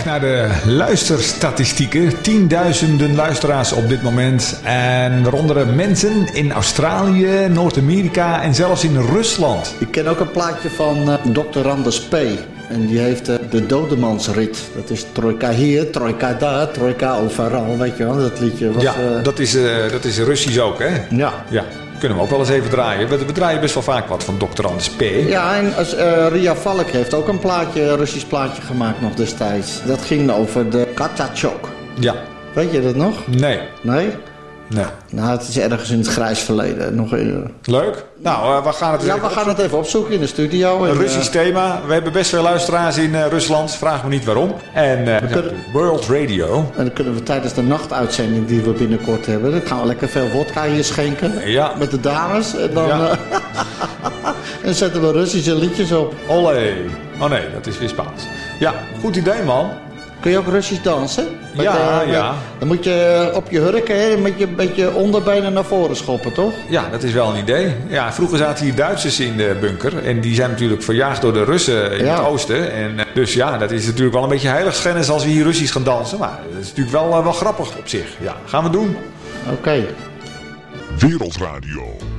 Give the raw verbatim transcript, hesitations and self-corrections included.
naar de luisterstatistieken. Tienduizenden luisteraars op dit moment. En waaronder mensen in Australië, Noord-Amerika en zelfs in Rusland. Ik ken ook een plaatje van uh, dokter Randers P. En die heeft uh, de Dodemansrit. Dat is trojka hier, trojka daar, trojka overal. Weet je wel, dat liedje was... Ja, uh... dat is, uh, dat is Russisch ook, hè? Ja. Ja. Kunnen we ook wel eens even draaien. We, we draaien best wel vaak wat van dokter Anders P. Ja, en als, uh, Ria Valk heeft ook een plaatje, een Russisch plaatje gemaakt nog destijds. Dat ging over de Katachok. Ja. Weet je dat nog? Nee. Nee? Nee. Nou, het is ergens in het grijs verleden. Nog, uh... Leuk. Nou, uh, we gaan het Ja, we gaan opzoeken. het even opzoeken in de studio. Een en, Russisch uh... thema. We hebben best veel luisteraars in uh, Rusland. Vraag me niet waarom. En uh, kunnen... World Radio. En dan kunnen we tijdens de nachtuitzending die we binnenkort hebben... dan gaan we lekker veel vodka hier schenken. Ja. Met de dames. En dan, ja. uh... en zetten we Russische liedjes op. Olé. Oh nee, dat is weer Spaans. Ja, goed idee, man. Kun je ook Russisch dansen? Met, ja, uh, ja. Dan moet je op je hurken, hè, met je een beetje onderbenen naar voren schoppen, toch? Ja, dat is wel een idee. Ja, vroeger zaten hier Duitsers in de bunker. En die zijn natuurlijk verjaagd door de Russen in ja. het oosten. En dus ja, dat is natuurlijk wel een beetje heiligschennis als we hier Russisch gaan dansen. Maar dat is natuurlijk wel, uh, wel grappig op zich. Ja, gaan we doen. Oké. Okay. Wereldradio.